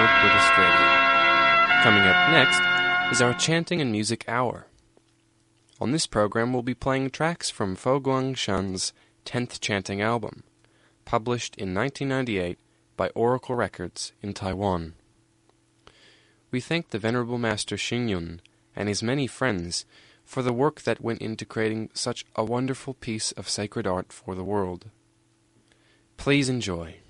network with Australia. Coming up next is our Chanting and Music Hour. On this program, we'll be playing tracks from Fo Guangshan's 10th Chanting album, published in 1998 by Oracle Records in Taiwan. We thank the Venerable Master Xing and his many friends for the work that went into creating such a wonderful piece of sacred art for the world. Please enjoy.